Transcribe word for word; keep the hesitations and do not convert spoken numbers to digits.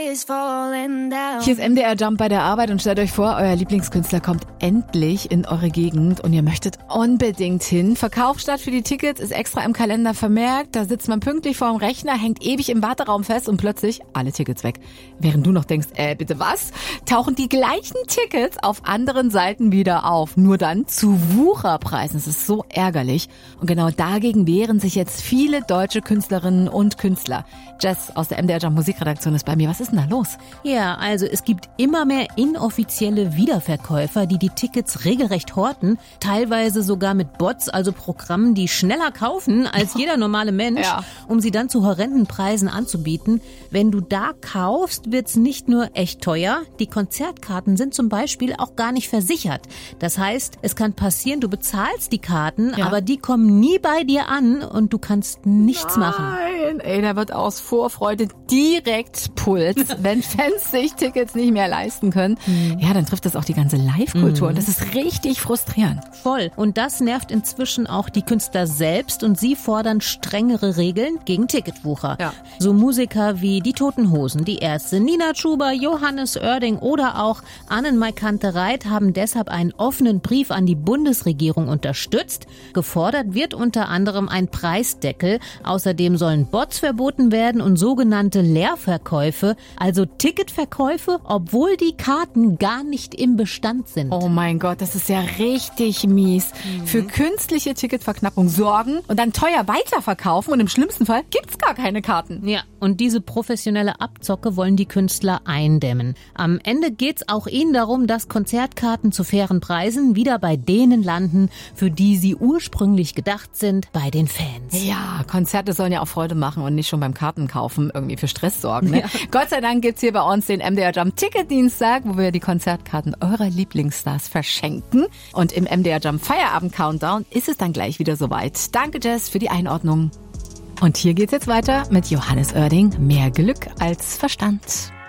Hier ist M D R Jump bei der Arbeit und stellt euch vor, euer Lieblingskünstler kommt endlich in eure Gegend und ihr möchtet unbedingt hin. Verkaufsstart für die Tickets ist extra im Kalender vermerkt. Da sitzt man pünktlich vor dem Rechner, hängt ewig im Warteraum fest und plötzlich alle Tickets weg. Während du noch denkst, äh, bitte was? Tauchen die gleichen Tickets auf anderen Seiten wieder auf. Nur dann zu Wucherpreisen. Das ist so ärgerlich. Und genau dagegen wehren sich jetzt viele deutsche Künstlerinnen und Künstler. Jess aus der M D R Jump Musikredaktion ist bei mir. Was ist denn da los? Ja, also es gibt immer mehr inoffizielle Wiederverkäufer, die die Tickets regelrecht horten, teilweise sogar mit Bots, also Programmen, die schneller kaufen als jeder normale Mensch, ja. um sie dann zu horrenden Preisen anzubieten. Wenn du da kaufst, wird's nicht nur echt teuer, die Konzertkarten sind zum Beispiel auch gar nicht versichert. Das heißt, es kann passieren, du bezahlst die Karten, ja. aber die kommen nie bei dir an und du kannst nichts Nein. machen. Nein, ey, da wird aus Vorfreude direkt Puls, wenn Fans sich Tickets nicht mehr leisten können. Mhm. Ja, dann trifft das auch die ganze Live-Kultur. Mhm. Und das ist richtig frustrierend. Voll. Und das nervt inzwischen auch die Künstler selbst und sie fordern strengere Regeln gegen Ticketwucher. Ja. So Musiker wie die Toten Hosen, die Ärzte, Nina Chuba, Johannes Oerding oder auch Annenmai Kantereit haben deshalb einen offenen Brief an die Bundesregierung unterstützt. Gefordert wird unter anderem ein Preisdeckel. Außerdem sollen Bots verboten werden und sogenannte Leerverkäufe, also Ticketverkäufe, obwohl die Karten gar nicht im Bestand sind. Oh mein Gott, das ist ja richtig mies. Mhm. Für künstliche Ticketverknappung sorgen und dann teuer weiterverkaufen und im schlimmsten Fall gibt's gar keine Karten. Ja, und diese professionelle Abzocke wollen die Künstler eindämmen. Am Ende geht's auch ihnen darum, dass Konzertkarten zu fairen Preisen wieder bei denen landen, für die sie ursprünglich gedacht sind, bei den Fans. Ja, Konzerte sollen ja auch Freude machen und nicht schon beim Kartenkaufen irgendwie für Stress sorgen. Ne? Ja. Gott sei Dank gibt's hier bei uns den M D R Jump Ticketdienstag, wo wir die Konzertkarten eurer Lieblingsstars verschenken. Und im M D R Jump Feierabend Countdown ist es dann gleich wieder soweit. Danke, Jess, für die Einordnung. Und hier geht's jetzt weiter mit Johannes Oerding. Mehr Glück als Verstand.